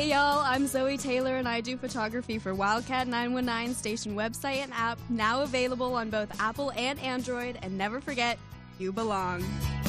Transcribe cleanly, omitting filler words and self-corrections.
y'all. I'm Zoe Taylor, and I do photography for Wildcat 919 station website and app, now available on both Apple and Android. And never forget, you belong.